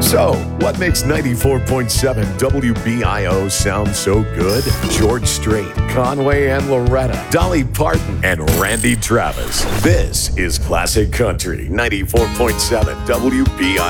So, what makes 94.7 WBIO sound so good? George Strait, Conway and Loretta, Dolly Parton, and Randy Travis. This is Classic Country 94.7 WBIO.